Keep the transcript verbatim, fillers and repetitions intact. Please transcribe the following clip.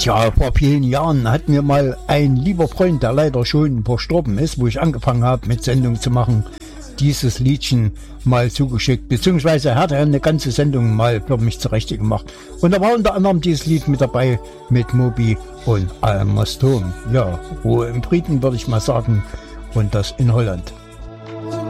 Tja, vor vielen Jahren hat mir mal ein lieber Freund, der leider schon verstorben ist, wo ich angefangen habe mit Sendung zu machen, dieses Liedchen mal zugeschickt, beziehungsweise er hat eine ganze Sendung mal für mich zurecht gemacht. Und da war unter anderem dieses Lied mit dabei, mit Moby und Almaston. Ja, Ruhe im Frieden, würde ich mal sagen, und das in Holland.